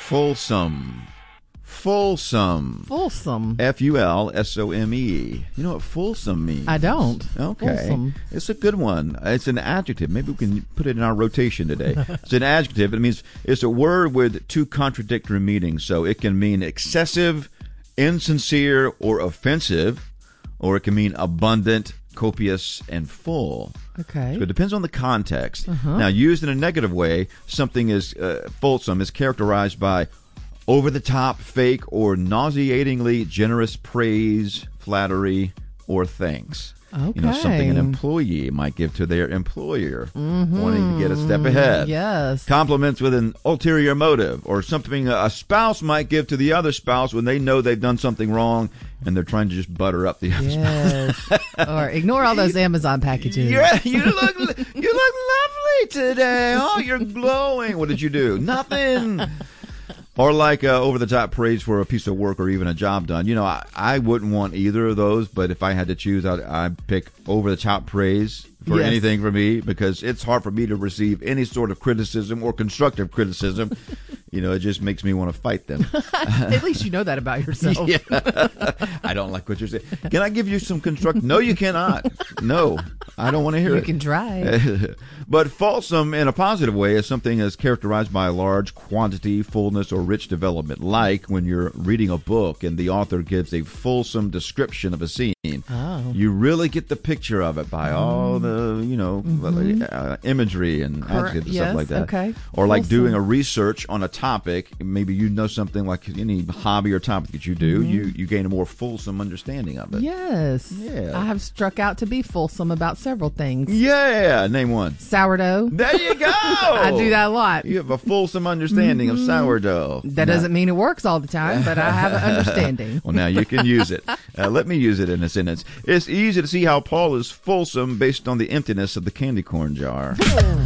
Fulsome. Fulsome. Fulsome. Fulsome. You know what fulsome means? I don't. Okay. Fulsome. It's a good one. It's an adjective. Maybe we can put it in our rotation today. It's an adjective. It means it's a word with two contradictory meanings. So it can mean excessive, insincere, or offensive, or it can mean abundant, copious, and full. Okay. So it depends on the context. Now, used in a negative way, something is fulsome is characterized by over-the-top, fake, or nauseatingly generous praise, flattery, or thanks. Okay. You know, something an employee might give to their employer, wanting to get a step ahead. Yes. Compliments with an ulterior motive, or something a spouse might give to the other spouse when they know they've done something wrong and they're trying to just butter up the other spouse. Or ignore all those Amazon packages. Yeah, you look lovely today. Oh, you're glowing. What did you do? Nothing. Or like over-the-top praise for a piece of work or even a job done. You know, I wouldn't want either of those, but if I had to choose, I'd pick over-the-top praise for anything for me, because it's hard for me to receive any sort of criticism or constructive criticism. You know, it just makes me want to fight them. At least you know that about yourself. Yeah. I don't like what you're saying. Can I give you some constructive? No, you cannot. No, I don't want to hear it. You can try. But fulsome in a positive way is something that's characterized by a large quantity, fullness, or rich development. Like when you're reading a book and the author gives a fulsome description of a scene. Oh. You really get the picture of it by all the, imagery and adjectives and stuff like that. Okay. Or like doing a research on a topic. Maybe you know something, like any hobby or topic that you do. You gain a more fulsome understanding of it. Yes. Yeah. I have struck out to be fulsome about several things. Yeah. Name one. Sourdough. There you go. I do that a lot. You have a fulsome understanding of sourdough. That doesn't mean it works all the time, but I have an understanding. Well, now you can use it. Let me use it in a sentence. It's easy to see how Paul is fulsome based on the emptiness of the candy corn jar.